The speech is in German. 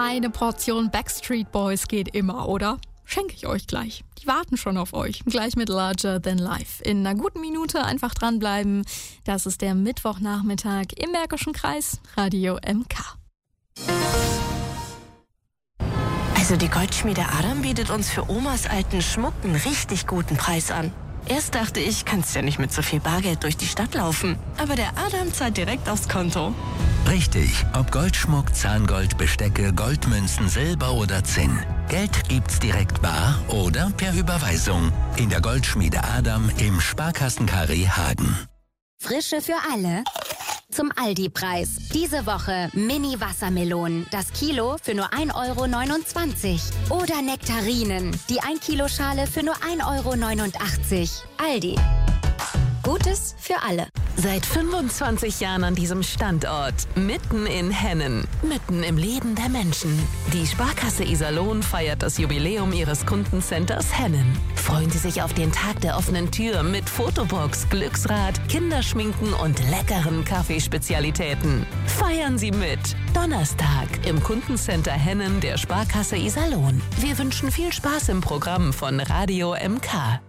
Eine Portion Backstreet Boys geht immer, oder? Schenke ich euch gleich. Die warten schon auf euch. Gleich mit Larger Than Life. In einer guten Minute einfach dranbleiben. Das ist der Mittwochnachmittag im Märkischen Kreis, Radio MK. Also die Goldschmiede Adam bietet uns für Omas alten Schmuck einen richtig guten Preis an. Erst dachte ich, kannst ja nicht mit so viel Bargeld durch die Stadt laufen. Aber der Adam zahlt direkt aufs Konto. Richtig, ob Goldschmuck, Zahngold, Bestecke, Goldmünzen, Silber oder Zinn. Geld gibt's direkt bar oder per Überweisung. In der Goldschmiede Adam im Sparkassen-Karree Hagen. Frische für alle zum Aldi-Preis. Diese Woche Mini-Wassermelonen. Das Kilo für nur 1,29 €. Oder Nektarinen. Die 1-Kilo-Schale für nur 1,89 €. Aldi. Gutes für alle. Seit 25 Jahren an diesem Standort, mitten in Hennen, mitten im Leben der Menschen. Die Sparkasse Iserlohn feiert das Jubiläum ihres Kundencenters Hennen. Freuen Sie sich auf den Tag der offenen Tür mit Fotobox, Glücksrad, Kinderschminken und leckeren Kaffeespezialitäten. Feiern Sie mit. Donnerstag im Kundencenter Hennen der Sparkasse Iserlohn. Wir wünschen viel Spaß im Programm von Radio MK.